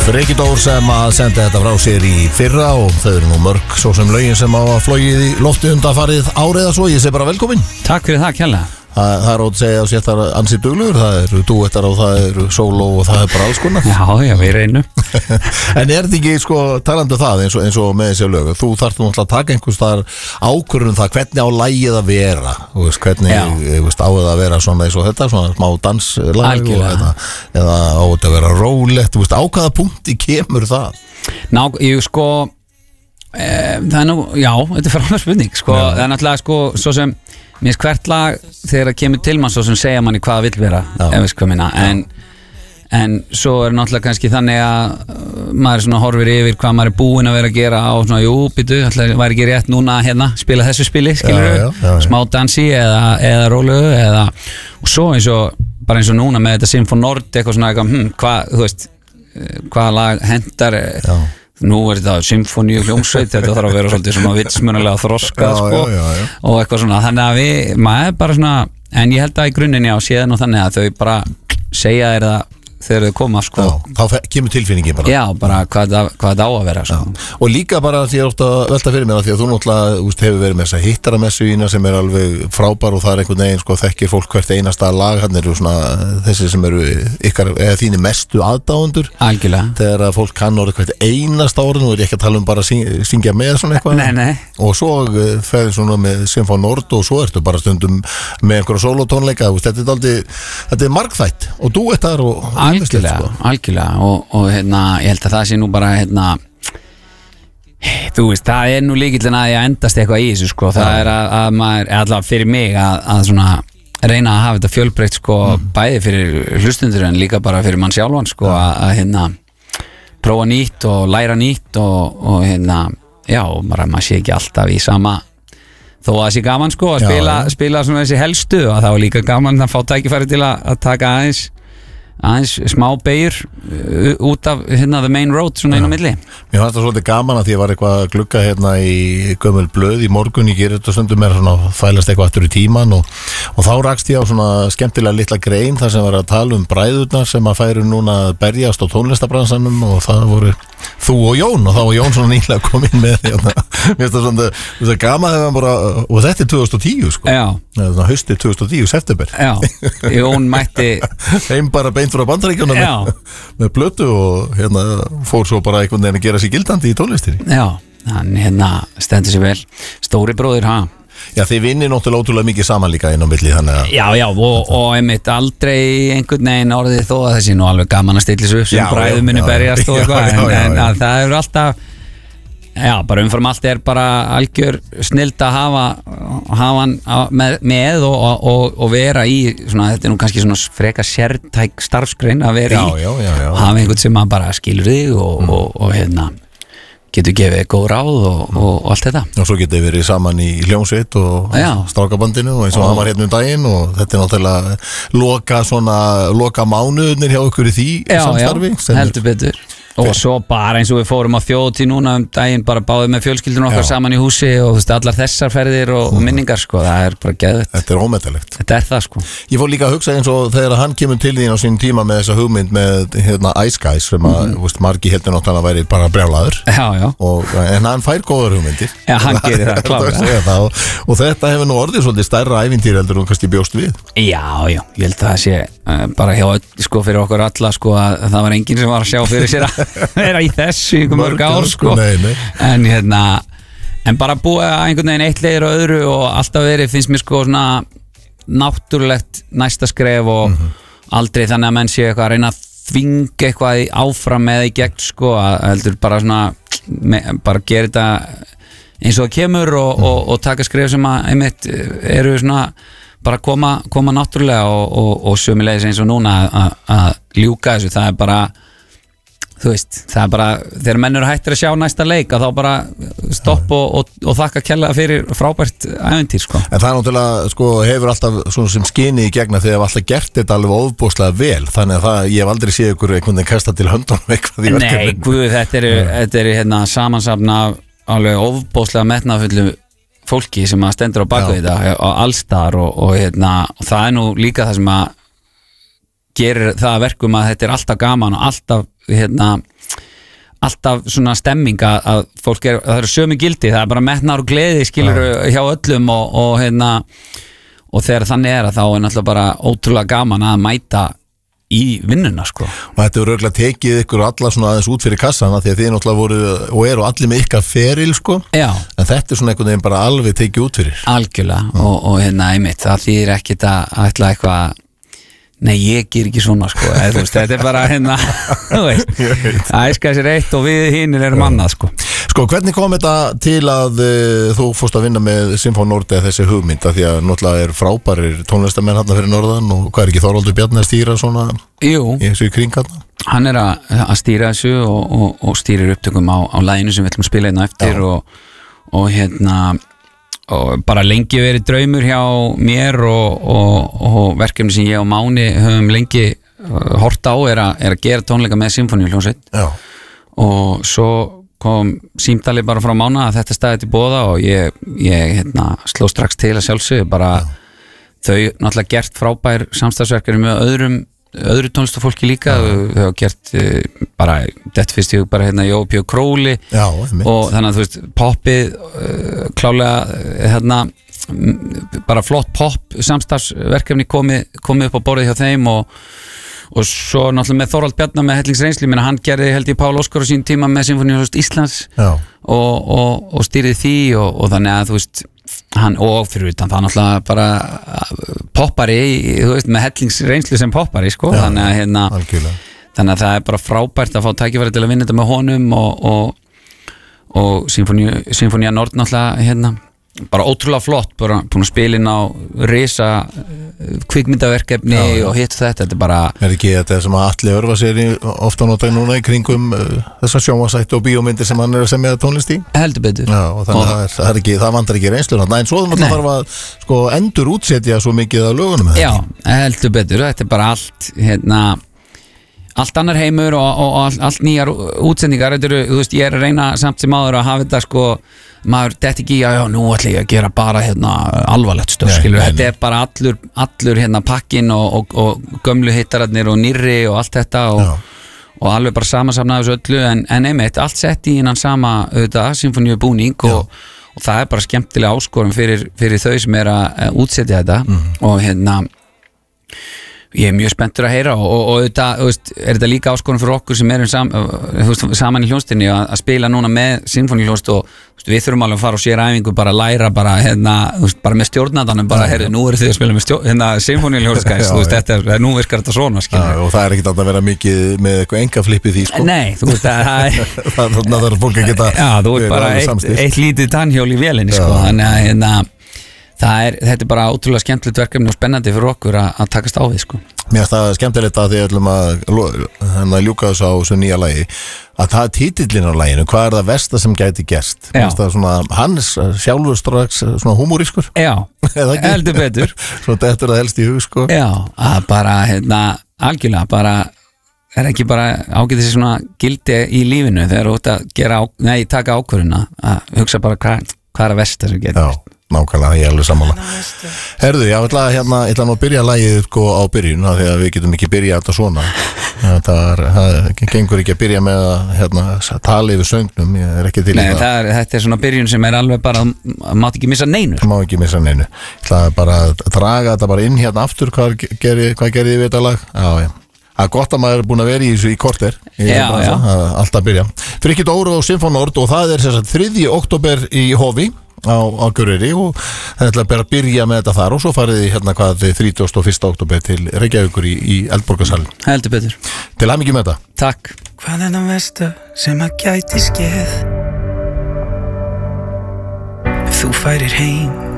Freki Dór sem að sendi þetta frá sér í fyrra og þau eru nú mörg svo sem lögin sem á að flogið í lofti undanfarið árið að svo, ég segi bara velkomin. Takk fyrir það, kjærlega. Það er ótt að segja á sér þar ansið duglegur, það eru duettar og það eru sóló og það er bara alls konar. Já, við reynum. En er þetta ekki, sko, talandi það eins og með þessi lög, þú þarft nú alltaf að taka einhvers þar ákvörðun það hvernig á lagið að vera, hvernig á það að vera svona eins og þetta, svona smá danslag eða á þetta að vera rólegt, á hvaða punkti kemur það? Ná, það er nú, já, þetta er frábær spurning, sko, það er náttúrulega, sko, svo sem mér finnst hvert lag þegar það kemur til mann svo sem segja manni hvað það vill vera, ef veist hvað minna, en svo er náttúrulega kannski þannig að maður svona horfir yfir hvað maður er búinn að vera að gera á svona, jú, býtu, það væri ekki rétt núna hérna, spila þessu spili, skilurðu, smá dansi eða rólegu og svo eins og núna með þetta Symphony Nord, eitthvað svona, hvað, þú veist, hvaða lag hendar, nú er þetta symfóníu hljómsveit, þetta þarf að vera svolítið svona vitsmunalega þroskað sko, og eitthvað svona, þannig að maður er bara svona, en ég held að í grunninn séðan og þannig að þau bara segja þér það þegar þau koma sko. Þá kemur tilfinningin bara. Já, bara hvað þetta á að vera sko. Og líka bara því að velta fyrir mér að því að þú náttúrulega hefur verið með þessa hittaramessuína sem er alveg frábær og það er einhvern veginn sko, þekkir fólk hvert einasta lag, hann eru svona þessi sem eru ykkar eða þínu mestu aðdáendur. Algjörlega. Þegar að fólk kann orðið hvert einasta orð, nú er ég ekki að tala bara að syngja með svona eitthvað. Nei. Og svo ferði svona með Symphony Nord og svo ertu bara stundum með einhverja sólótónleika, þetta er margþætt og duettar og algjörlega og ég held að það sé nú bara þú veist, það er nú lykillinn að ég endast eitthvað í þessu sko, það er að maður, allavega fyrir mig að svona reyna að hafa þetta fjölbreytt sko, bæði fyrir hlustundur en líka bara fyrir mann sjálfan sko, að prófa nýtt og læra nýtt og já, bara maður sé ekki alltaf í sama þó að það sé gaman sko að spila svona þessi helstu og það var líka gaman að fá tækifæri til að taka aðeins smá beigur út af the main road svona inn á milli. Mér fannst það svolítið gaman að því ég var eitthvað að glugga í gömul blöð í morgun, ég gerir þetta stundum með svona fælast eitthvað aftur í tíman og þá rakst ég á svona skemmtilega litla grein þar sem var að tala bræðurnar sem að færu núna að berjast á tónlistabransanum og það voru þú og Jón og þá var Jón svona nýlega kominn með mér finnst það svona gaman þegar bara, og þetta er 2010 sko, haustið 2010, september. Já, Jón mætti heim bara beint frá Bandaríkjunum með plötu og fór svo bara einhvern veginn að gera sig gildandi í tónlistinni. Já, hann stendur sér vel, stóri bróðir Já, þið vinnir náttúrulega ótrúlega mikið saman líka inn á milli þannig að Já, og einmitt aldrei einhvern veginn orðið þó að þessi nú alveg gaman að stilla svo upp sem bræður minni berjast og eitthvað en það hefur alltaf bara umfram allt er bara algjör snild að hafa hann með og vera í svona, þetta er nú kannski svona freka sértæk starfsgrein að vera í hafa einhvern sem að bara skilur þig og getur gefið góð ráð og allt þetta. Og svo getur verið saman í hljómsveit og strákabandinu og eins og hann var hérna daginn og þetta er náttúrulega loka mánuðnir hjá ykkur í því samstarfi. Já, heldur betur. Og svo bara eins og við fórum á þjóðtíð núna daginn, bara báðum með fjölskyldunum okkar saman í húsi og allar þessar ferðir og minningar sko, það er bara geðveikt. Þetta er ómetanlegt. Þetta er það sko. Ég fór líka að hugsa eins og þegar hann kemur til þín á sín tíma með þessa hugmynd með Ice Guys sem að margi heldur náttúrulega að væri bara brjálaður. Já. En hann fær góðar hugmyndir. Já, hann gerir það klárlega. Og þetta hefur nú orðið svolítið stærra ævintýr heldur en kannski bjóst við. Já, ég held að það sé bara hjá sko fyrir okkur alla sko að það var enginn sem var að sjá fyrir sér að vera í þessu í mörg ár sko. Nei. En bara búið að einhvern veginn eitt leiðir og öðru og alltaf verið finnst mér sko svona náttúrulegt næsta skref og aldrei þannig að menn sé eitthvað að reyna að þvinga eitthvað áfram eða í gegn sko, að heldur bara svona bara gera þetta eins og það kemur og taka skref sem að einmitt eru svona bara koma náttúrulega og sömulegis eins og núna að ljúka þessu, það er bara þú veist, það er bara þegar menn eru hættir að sjá næsta leik að þá bara stopp og þakka kærlega fyrir frábært ævintýr sko. En það er náttúrulega sko hefur alltaf svona sem skini í gegna þegar alltaf gert þetta alveg ofboðslega vel, þannig að ég hef aldrei séð ykkur einhvern veginn kasta til höndunum eitthvað í verkefni. Nei, guð, þetta er samansafn af alveg ofboðslega metnaðfullu fólki sem að stendur á baku þetta á allstar og það er nú líka það sem að gerir það að verkum að þetta er alltaf gaman og alltaf alltaf svona stemming að fólk það eru sömu gildi, það bara metnar og gleði skilur hjá öllum og þegar þannig að þá náttúrulega bara ótrúlega gaman að mæta í vinnuna sko. Og þetta eru örugglega tekið ykkur alla svona aðeins út fyrir kassana því að þið náttúrulega voru og eru allir með ykkar feril sko. Já. En þetta svona einhvern veginn bara alveg tekið út fyrir. Algjörlega og einmitt, það þýðir ekkit að ætla eitthvað nei, ég ger ekki svona sko. Þetta bara þú veist, að æska sér eitt og við hinir erum annað sko. Sko, hvernig kom þetta til að þú fórst að vinna með Sinfón Nord eða þessi hugmynd að því að náttúrulega er frábærir tónlistamenn hérna fyrir norðan og hvað er ekki Þorvaldur Bjarni að stýra svona í þessu kring hérna? Hann er að stýra þessu og stýrir upptökum á laginu sem við ætlum að spila hérna eftir og bara lengi verið draumur hjá mér og verkefni sem ég og Máni höfum lengi hort á er að gera tónleika með Sinfóníuhljómsveit og svo kom símtali bara frá Mána að þetta staði til boða og ég sló strax til að sjálfsögðu bara þau náttúrulega gert frábær samstarfsverkefni með öðru tónlistafólki líka þau hafa gert bara þetta fyrst ég bara Jópi og Króli og þannig að þú veist poppið klálega bara flott pop samstarfsverkefni komið upp á borðið hjá þeim og svo náttúrulega með Þorvald Bjarnar með hellingsreynslu, hann gerði held ég Pál Óskar á sín tíma með Sinfóníuhljómsveit Íslands og stýrði því og þannig að þú veist hann og fyrir utan það náttúrulega bara poppari, þú veist, með hellingsreynslu sem poppari sko, þannig að það er bara frábært að fá tækifæri til að vinna þetta með honum og Sinfónía Nord náttúrulega bara ótrúlega flott, bara búin að spila inn á risa kvikmyndaverkefni og hitt þetta er bara er ekki þetta sem að Atli Örva sér ofta notað núna í kringum þessar sjónvarpsþætti og bíómyndir sem hann er að semja tónlist í heldur betur og þannig að það vantar ekki reynsluna en svo náttúrulega þarf að sko, endur útsetja svo mikið af lögunum heldur betur, þetta er bara allt allt annar heimur og allt nýjar útsendingar þú veist, ég er að reyna samt sem áður að hafa þetta sko, maður detti ekki nú ætla ég að gera bara alvarlegt stöð, þetta er bara allur pakkin og gömlu hittararnir og nýrri og allt þetta og alveg bara samansafnaði þessu öllu en einmitt, allt sett í innan sama sinfoníu búning og það er bara skemmtilega áskorun fyrir þau sem er að útsetja þetta og ég er mjög spenntur að heyra og þetta er þetta líka áskorun fyrir okkur sem erum saman í hljónstinni að spila núna með Sinfóníuhljómsveit og við þurfum alveg að fara og sér æfingu bara að læra bara með stjórnandanum bara nú eru þið að spila með Sinfóníuhljómsveit nú virkar þetta svona og það er ekkert að vera mikið með eitthvað engaflippið því sko nei, þú veist það er fólk að geta þú veist bara eitt lítið tannhjól í vélinni sko þannig að þetta er bara ótrúlega skemmtilegt verkefni og spennandi fyrir okkur að takast á því sko. Mér finnst það skemmtilegt að því ætlum að ljúka þessu á þessu nýja lagi að það er títillinn á laginu, hvað er það versta sem gæti gerst? Það svona, hans sjálfur strax svona húmórískur? Já, heldur betur Svo þetta er það helst í hug sko Já, að bara algjörlega bara er ekki bara ágætið sér svona gildi í lífinu þegar þú ert að taka ákvörðuna að hugsa bara hvað er að versta sem getur gerst nákvæmlega, ég er alveg sammála Herðu, ég ætla nú að byrja lagið sko á byrjun, af því að við getum ekki byrjað þetta svona það gengur ekki að byrja með að tala yfir söngnum, ég er ekki til Nei, þetta er svona byrjun sem er alveg bara mátt ekki missa neinu Má ekki missa neinu Ég ætla bara að draga þetta bara inn hérna aftur hvað gerði við þetta lag Já, það er gott að maður er búin að vera í þessu í korter alltaf að byrja Frikki Dóru og Sinfón Nord og það er 3. október í Hofi á Akureyri og það ætla bara að byrja með þetta þar og svo farið þið 31. október til Reykjavíkur í Eldborgarsalinn Heldur betur Til hamingju með þetta Takk Hvað er það versta sem að gæti skeð Ef þú færir heim